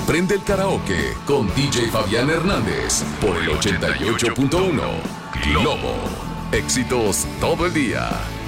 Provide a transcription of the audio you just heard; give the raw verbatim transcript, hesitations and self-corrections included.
Prende el Karaoke con D J Fabián Hernández por el ochenta y ocho punto uno Globo. Éxitos todo el día.